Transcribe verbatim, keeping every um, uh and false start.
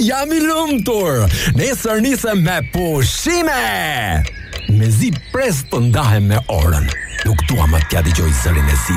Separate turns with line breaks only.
jam i lumtur. Nesër nisem me pushime. Mezi pres të ndahem me orën. Nuk dua më t'ja dëgjoj zërin e zi